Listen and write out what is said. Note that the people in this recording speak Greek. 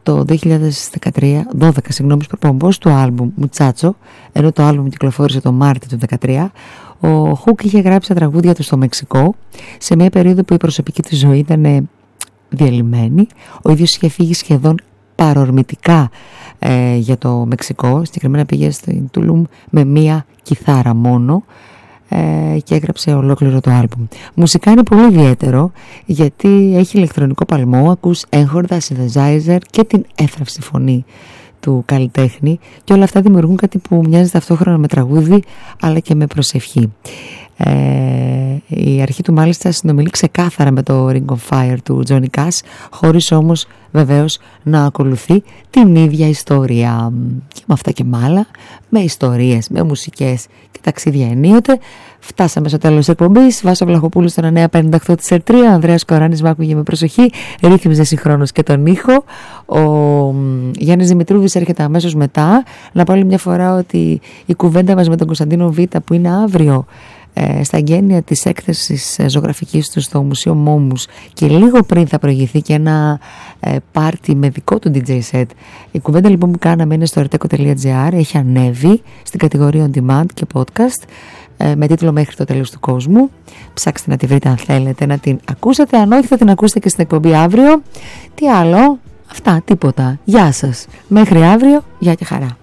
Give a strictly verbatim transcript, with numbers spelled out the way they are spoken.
το δύο χιλιάδες δεκατρία, δώδεκα συγγνώμη, προπομπός του άλμπουμ Μουτσάτσο, ενώ το άλμπουμ κυκλοφόρησε το Μάρτιο του δύο χιλιάδες δεκατρία. Ο Χουκ είχε γράψει τα τραγούδια του στο Μεξικό, σε μια περίοδο που η προσωπική του ζωή ήταν διαλυμένη. Ο ίδιος είχε φύγει σχεδόν παρορμητικά ε, για το Μεξικό. Συγκεκριμένα πήγε στην Τουλούμ με μία κιθάρα μόνο ε, και έγραψε ολόκληρο το άλμπουμ. Μουσικά είναι πολύ ιδιαίτερο γιατί έχει ηλεκτρονικό παλμό, ακούς έγχορδα, synthesizer και την έθραυστη φωνή του καλλιτέχνη, και όλα αυτά δημιουργούν κάτι που μοιάζει ταυτόχρονα με τραγούδι αλλά και με προσευχή. Ε, η αρχή του μάλιστα συνομιλεί ξεκάθαρα με το Ring of Fire του Johnny Cash, χωρίς όμως βεβαίως να ακολουθεί την ίδια ιστορία. Και με αυτά και με άλλα, με ιστορίες, με μουσικές και ταξίδια ενίοτε, φτάσαμε στο τέλος της εκπομπής. Βάσο Βλαχοπούλου στον εννιά πενήντα οκτώ της ερ τρία, Ανδρέας Κοράνης μ' άκουγε με προσοχή, ρύθμιζε συγχρόνως και τον ήχο. Ο Γιάννης Δημητρούβης έρχεται αμέσως μετά. Να πω άλλη μια φορά ότι η κουβέντα μας με τον Κωνσταντίνο Β, που είναι αύριο ε, στα εγγένεια της έκθεσης ζωγραφικής του στο Μουσείο Μόμους, και λίγο πριν θα προηγηθεί και ένα ε, πάρτι με δικό του ντι τζέι set. Η κουβέντα λοιπόν που κάναμε είναι στο arteco τελεία gr, έχει ανέβει στην κατηγορία On Demand και Podcast ε, με τίτλο Μέχρι το τέλος του κόσμου. Ψάξτε να τη βρείτε αν θέλετε να την ακούσετε, αν όχι θα την ακούσετε και στην εκπομπή αύριο. Τι άλλο, αυτά, τίποτα. Γεια σας, μέχρι αύριο, γεια και χαρά.